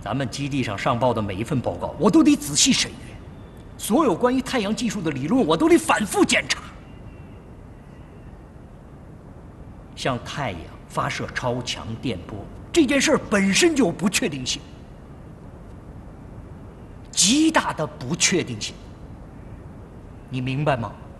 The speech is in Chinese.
咱们基地上上报的每一份报告，我都得仔细审阅，所有关于太阳技术的理论，我都得反复检查。向太阳发射超强电波这件事本身就有不确定性，极大的不确定性，你明白吗？